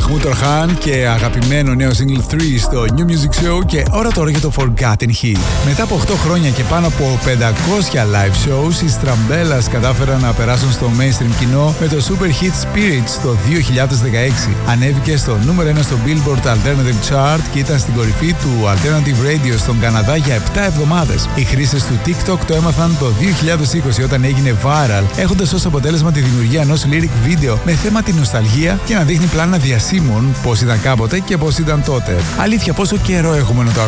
Mahmoud Orhan και αγαπημένο νέο single 3 στο New Music Show και ώρα τώρα για το Forgotten Hit. Μετά από 8 χρόνια και πάνω από 500 live shows, οι Strambelas κατάφεραν να περάσουν στο mainstream κοινό με το Super Hit Spirits το 2016. Ανέβηκε στο νούμερο 1 στο Billboard Alternative Chart και ήταν στην κορυφή του Alternative Radio στον Καναδά για 7 εβδομάδες. Οι χρήστες του TikTok το έμαθαν το 2020 όταν έγινε viral, έχοντας ως αποτέλεσμα τη δημιουργία ενός lyric video με θέμα τη νοσταλγία και να δείχνει πλάνα διασύμων πώς ήταν κάποτε και πώς ήταν τότε. Αλήθεια, πόσο καιρό έχουμε να το